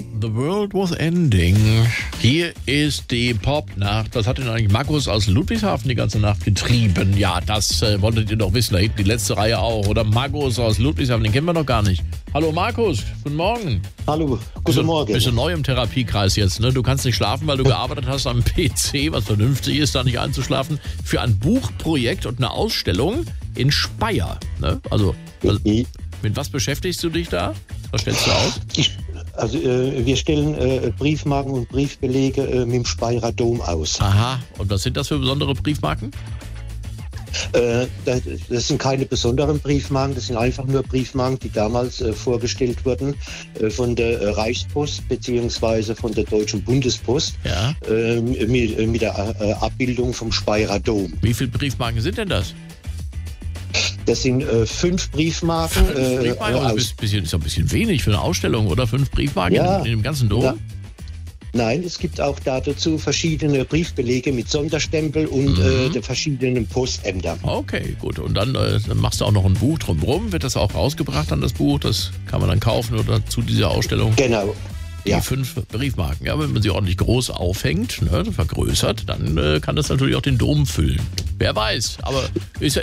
The world was ending. Hier ist die Popnacht. Was hat denn eigentlich Markus aus Ludwigshafen die ganze Nacht getrieben? Ja, das wolltet ihr doch wissen. Da hinten die letzte Reihe auch. Oder Markus aus Ludwigshafen, den kennen wir noch gar nicht. Hallo Markus, guten Morgen. Hallo, guten Morgen. Bist du neu im Therapiekreis jetzt, ne? Du kannst nicht schlafen, weil du gearbeitet hast am PC, was vernünftig ist, da nicht einzuschlafen, für ein Buchprojekt und eine Ausstellung in Speyer. Ne? Also, mit was beschäftigst du dich da? Was stellst du aus? Wir stellen Briefmarken und Briefbelege mit dem Speyerer Dom aus. Aha, und was sind das für besondere Briefmarken? Das sind keine besonderen Briefmarken, das sind einfach nur Briefmarken, die damals vorgestellt wurden von der Reichspost bzw. von der Deutschen Bundespost, Ja. Mit der Abbildung vom Speyerer Dom. Wie viele Briefmarken sind denn das? Das sind 5 Briefmarken. Das ist ein bisschen wenig für eine Ausstellung, oder? 5 Briefmarken Ja. in dem ganzen Dom? Ja. Nein, es gibt auch dazu verschiedene Briefbelege mit Sonderstempel und den verschiedenen Postämtern. Okay, gut. Und dann machst du auch noch ein Buch drumherum. Wird das auch rausgebracht dann, das Buch? Das kann man dann kaufen oder zu dieser Ausstellung? Genau. Die Ja. 5 Briefmarken. Ja, wenn man sie ordentlich groß aufhängt, ne, vergrößert, dann kann das natürlich auch den Dom füllen. Wer weiß. Aber ist ja